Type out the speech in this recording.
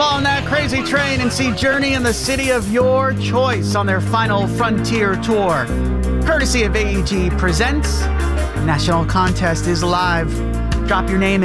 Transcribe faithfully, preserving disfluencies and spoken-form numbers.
on that crazy train and see Journey in the city of your choice on their final Frontier Tour. Courtesy of A E G Presents, National Contest is live. Drop your name